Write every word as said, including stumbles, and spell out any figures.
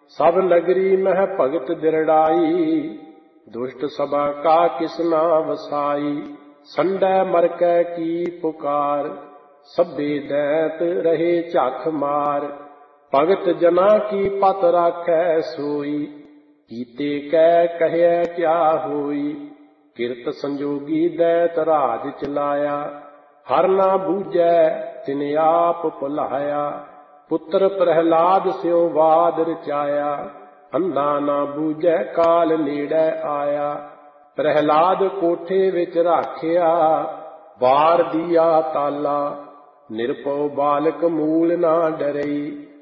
सब नगरी मह भगत दिरड़ाई, दुष्ट सभा का किसना वसाई। संडै मरकै की पुकार, सभे दैत रहे झख मार। भगत जना की पत राखै सोई, कीते कै कहे क्या होई। किरत संजोगी दैत राज चलाया, हर ना बूझै तिन आप भुलाया। पुत्र प्रहलाद स्यों वाद रचाया, अंधा ना बूझै काल नेड़ै आया। प्रहलाद कोठे विच राखिया, बार दिया ताला। निरपौ बालक मूल ना डरई,